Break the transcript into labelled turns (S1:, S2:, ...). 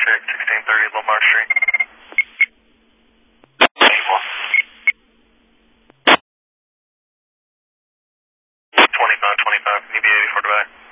S1: check, 1630 Lamar Street. 25, can you be 84 to back?